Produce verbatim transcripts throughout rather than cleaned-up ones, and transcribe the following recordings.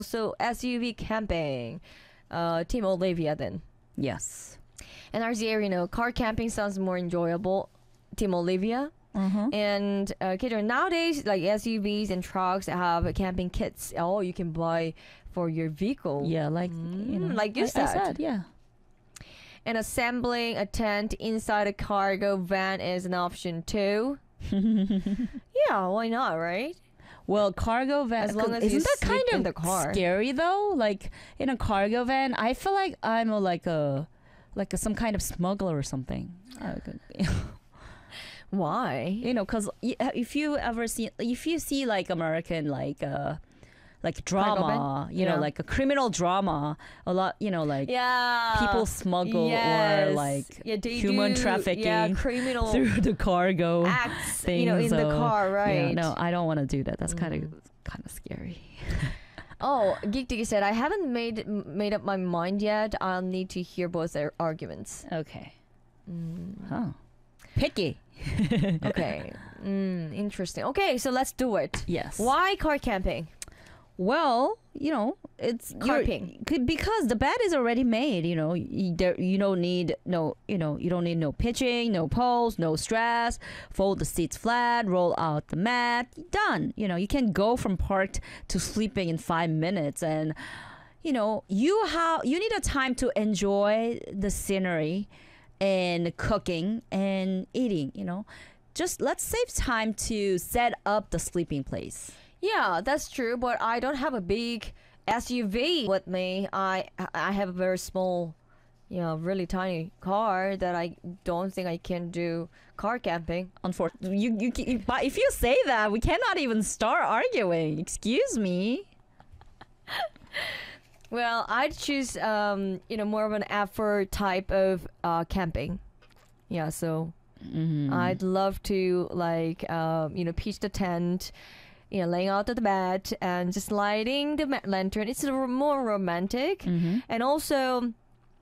So S U V camping, uh, Team Olivia then. Yes. And R Z A, you know, car camping sounds more enjoyable. Team Olivia. Mm-hmm. And uh, Kidder, nowadays, like S U Vs and trucks have camping kits. Oh, you can buy for your vehicle. Yeah, like Mm, you know, like you I, said. I said, yeah. And assembling a tent inside a cargo van is an option too. Yeah, why not, right? Well, cargo van. As long as you isn't that sleep kind of in the car. scary though? Like in a cargo van, I feel like I'm a, like a like a, some kind of smuggler or something. Uh, Why? you know, because if you ever see, if you see like American like uh like drama, you know, Yeah. like a criminal drama, a lot, you know, like Yeah. people smuggle or Yes. like Yeah, they human do, trafficking yeah, criminal through the cargo acts, thing. you know, in so, the car, right? Yeah, no, I don't want to do that. That's kind Mm. of kind of scary. Oh, Geek Diggy said, I haven't made made up my mind yet. I'll need to hear both their arguments. Okay. Mm. Huh. Picky. Okay. Mm, interesting. Okay, so let's do it. Yes. Why car camping? Well, you know, it's you're- Carping. c- because the bed is already made. You know, you, there, you don't need no, you know, you don't need no pitching, no poles, no stress. Fold the seats flat, roll out the mat, done. You know, you can go from parked to sleeping in five minutes, and you know, you have you need a time to enjoy the scenery and cooking and eating. You know, just let's save time to set up the sleeping place. Yeah, that's true, but I don't have a big S U V with me. I I have a very small, you know, really tiny car that I don't think I can do car camping. Unfortunately, you, you, you, but if you say that, we cannot even start arguing. Excuse me. Well, I'd choose, um, you know, more of an effort type of uh, camping. Yeah, so Mm-hmm. I'd love to like, um, you know, pitch the tent, you know, laying out the bed and just lighting the ma- lantern. It's a r- more romantic, Mm-hmm. and also,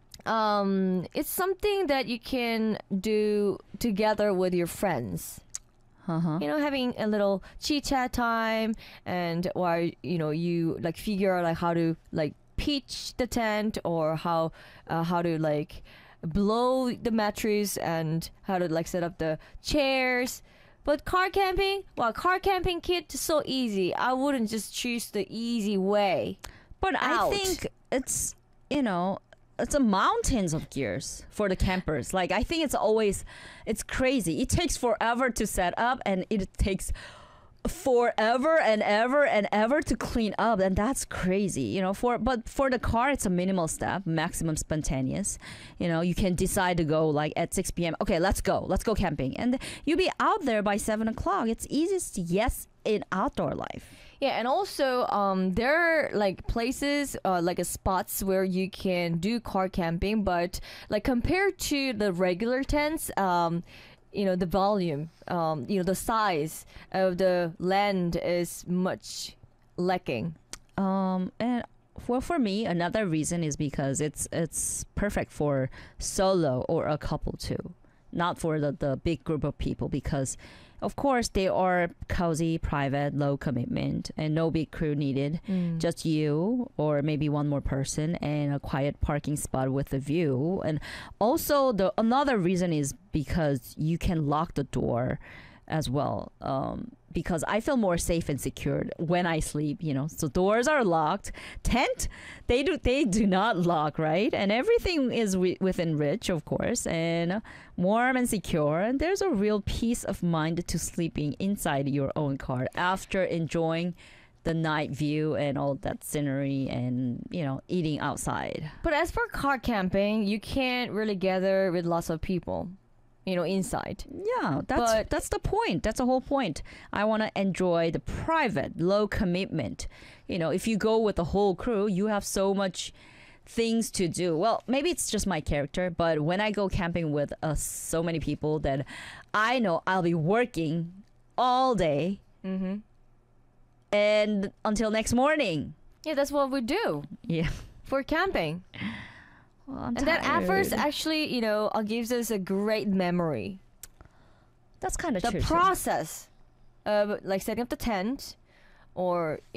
um, it's something that you can do together with your friends. Uh-huh. You know, having a little chit chat time, and while you know you like figure out like how to like pitch the tent or how uh, how to like blow the mattress and how to like set up the chairs. But car camping, well, car camping kit is so easy. I wouldn't just choose the easy way. But Out. I think it's, you know, it's a mountains of gears for the campers. Like, I think it's always, it's crazy. It takes forever to set up, and it takes forever and ever and ever to clean up, and that's crazy, you know. For but for the car, it's a minimal step, maximum spontaneous. You know, you can decide to go like at six p.m. Okay, let's go, let's go camping, and you'll be out there by seven o'clock. It's easiest yes in outdoor life. Yeah, and also um, there are like places, uh, like uh, spots where you can do car camping, but like compared to the regular tents, um, you know, the volume, um, you know, the size of the land is much lacking. Um, and well, for me, another reason is because it's it's perfect for solo or a couple too, not for the, the big group of people, because of course they are cozy, private, low commitment, and no big crew needed. Just you or maybe one more person and a quiet parking spot with a view. And also the another reason is because you can lock the door as well, um, because I feel more safe and secured when I sleep, you know. So doors are locked. Tent, they do they do not lock, right? And everything is wi- within reach, of course, and warm and secure. And there's a real peace of mind to sleeping inside your own car after enjoying the night view and all that scenery, and you know, eating outside. But as for car camping, you can't really gather with lots of people, you know, inside. Yeah, that's But- that's the point. That's the whole point. I want to enjoy the private, low commitment. You know, if you go with the whole crew, you have so much things to do. Well, maybe it's just my character, but when I go camping with uh, so many people, that I know I'll be working all day Mm-hmm. and until next morning. Yeah, that's what we do Yeah. for camping. Well, I'm And that at first tired. actually, you know, uh, gives us a great memory. That's kind of The true. too. process of like setting up the tent or